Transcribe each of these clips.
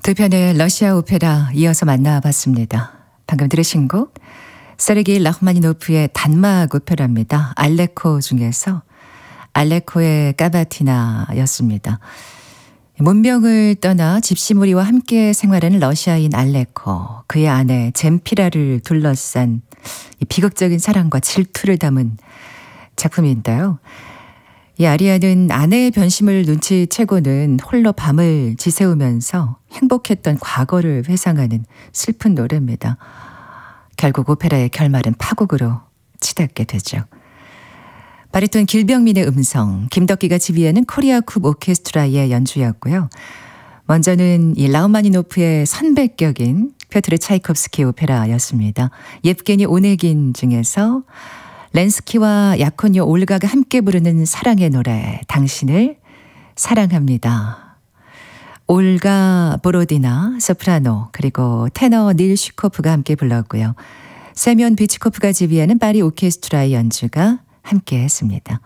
두 편의 러시아 오페라 이어서 만나봤습니다. 방금 들으신 곡 세르게이 라흐마니노프의 단막 오페라입니다. 알레코 중에서 알레코의 까바티나였습니다. 문명을 떠나 집시무리와 함께 생활하는 러시아인 알레코, 그의 아내 젬피라를 둘러싼 이 비극적인 사랑과 질투를 담은 작품인데요. 이 아리아는 아내의 변심을 눈치채고는 홀로 밤을 지새우면서 행복했던 과거를 회상하는 슬픈 노래입니다. 결국 오페라의 결말은 파국으로 치닫게 되죠. 바리톤 길병민의 음성, 김덕기가 지휘하는 코리아쿱 오케스트라의 연주였고요. 먼저는 이 라흐마니노프의 선배격인 퓨트르 차이콥스키 오페라였습니다. 예프게니 오네긴 중에서 렌스키와 야코뇨 올가가 함께 부르는 사랑의 노래, 당신을 사랑합니다. 올가 보로디나 소프라노, 그리고 테너 닐 슈코프가 함께 불렀고요. 세면 비치코프가 지휘하는 파리 오케스트라의 연주가 함께 했습니다.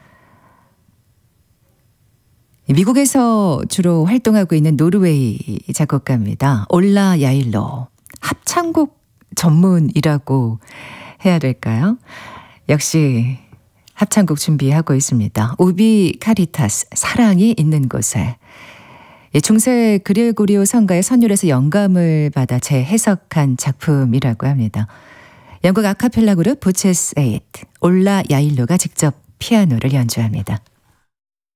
미국에서 주로 활동하고 있는 노르웨이 작곡가입니다. 올라 야일로. 합창곡 전문이라고 해야 될까요? 역시 합창곡 준비하고 있습니다. 우비 카리타스, 사랑이 있는 곳에. 중세 그레고리오 성가의 선율에서 영감을 받아 재해석한 작품이라고 합니다. 영국 아카펠라 그룹 보체스 에잇, 올라 야일로가 직접 피아노를 연주합니다.